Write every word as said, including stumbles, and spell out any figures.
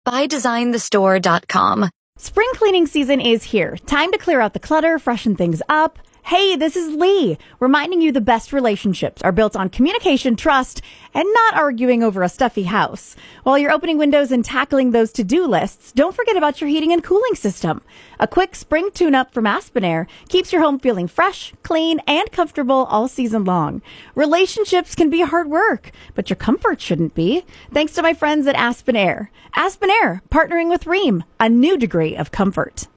by design the store dot com. Spring cleaning season is here. Time to clear out the clutter, freshen things up. Hey, this is Lee, reminding you the best relationships are built on communication, trust, and not arguing over a stuffy house. While you're opening windows and tackling those to-do lists, don't forget about your heating and cooling system. A quick spring tune-up from Aspen Air keeps your home feeling fresh, clean, and comfortable all season long. Relationships can be hard work, but your comfort shouldn't be. Thanks to my friends at Aspen Air. Aspen Air, partnering with Rheem, a new degree of comfort.